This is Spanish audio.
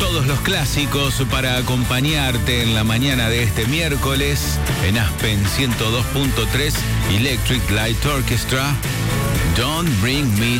Todos los clásicos para acompañarte en la mañana de este miércoles en Aspen 102.3 Electric Light Orchestra. Don't Bring Me